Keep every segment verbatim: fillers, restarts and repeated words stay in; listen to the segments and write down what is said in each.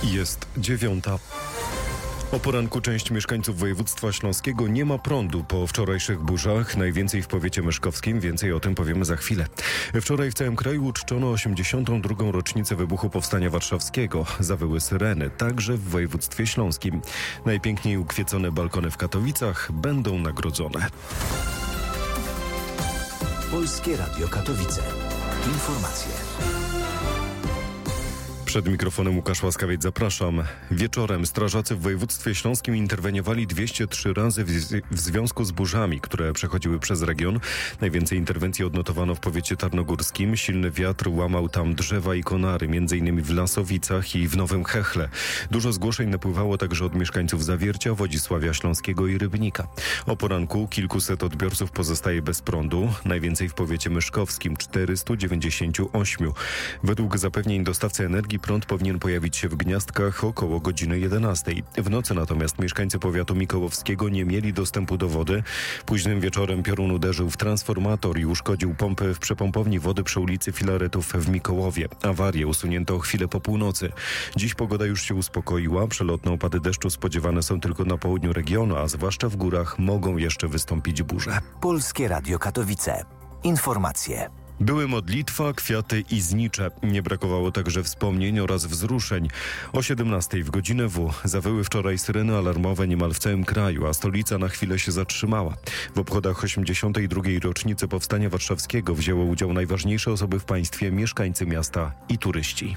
Jest dziewiąta. O poranku część mieszkańców województwa śląskiego nie ma prądu po wczorajszych burzach. Najwięcej w powiecie myszkowskim. Więcej o tym powiemy za chwilę. Wczoraj w całym kraju uczczono osiemdziesiątą drugą rocznicę wybuchu Powstania Warszawskiego. Zawyły syreny, także w województwie śląskim. Najpiękniej ukwiecone balkony w Katowicach będą nagrodzone. Polskie Radio Katowice. Informacje. Przed mikrofonem Łukasz Łaskawiec, zapraszam. Wieczorem strażacy w województwie śląskim interweniowali dwieście trzy razy w, z- w związku z burzami, które przechodziły przez region. Najwięcej interwencji odnotowano w powiecie tarnogórskim. Silny wiatr łamał tam drzewa i konary, między innymi w Lasowicach i w Nowym Chechle. Dużo zgłoszeń napływało także od mieszkańców Zawiercia, Wodzisławia Śląskiego i Rybnika. O poranku kilkuset odbiorców pozostaje bez prądu. Najwięcej w powiecie myszkowskim, czterysta dziewięćdziesiąt osiem. Według zapewnień dostawcy energii prąd powinien pojawić się w Gniazdkach około godziny jedenastej. W nocy natomiast mieszkańcy powiatu mikołowskiego nie mieli dostępu do wody. Późnym wieczorem piorun uderzył w transformator i uszkodził pompę w przepompowni wody przy ulicy Filaretów w Mikołowie. Awarię usunięto chwilę po północy. Dziś pogoda już się uspokoiła. Przelotne opady deszczu spodziewane są tylko na południu regionu, a zwłaszcza w górach mogą jeszcze wystąpić burze. Polskie Radio Katowice. Informacje. Były modlitwa, kwiaty i znicze. Nie brakowało także wspomnień oraz wzruszeń. O siedemnastej w godzinę W zawyły wczoraj syreny alarmowe niemal w całym kraju, a stolica na chwilę się zatrzymała. W obchodach osiemdziesiątej drugiej rocznicy Powstania Warszawskiego wzięły udział najważniejsze osoby w państwie, mieszkańcy miasta i turyści.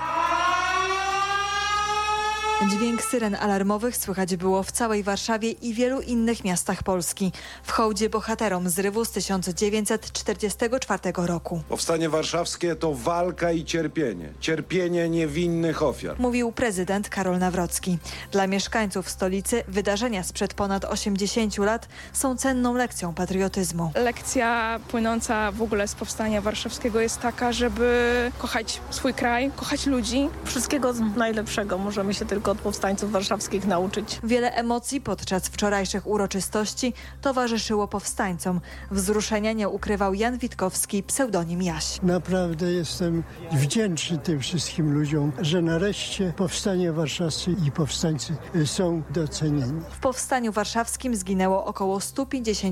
Dźwięk syren alarmowych słychać było w całej Warszawie i wielu innych miastach Polski. W hołdzie bohaterom zrywu z tysiąc dziewięćset czterdziestego czwartego roku. Powstanie warszawskie to walka i cierpienie. Cierpienie niewinnych ofiar. Mówił prezydent Karol Nawrocki. Dla mieszkańców stolicy wydarzenia sprzed ponad osiemdziesięciu lat są cenną lekcją patriotyzmu. Lekcja płynąca w ogóle z Powstania Warszawskiego jest taka, żeby kochać swój kraj, kochać ludzi. Wszystkiego najlepszego możemy się tylko od powstańców warszawskich nauczyć. Wiele emocji podczas wczorajszych uroczystości towarzyszyło powstańcom. Wzruszenia nie ukrywał Jan Witkowski, pseudonim Jaś. Naprawdę jestem wdzięczny tym wszystkim ludziom, że nareszcie powstanie warszawskie i powstańcy są docenieni. W Powstaniu Warszawskim zginęło około stu pięćdziesięciu